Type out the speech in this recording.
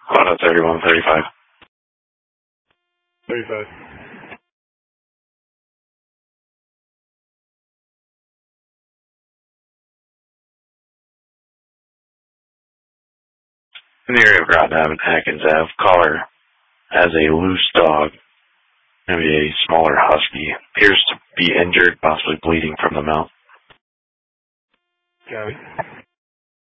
Auto 3135. 35. In the area of Groton Ave and Atkins Ave, caller has a loose dog, maybe a smaller husky, appears to be injured, possibly bleeding from the mouth. Got it.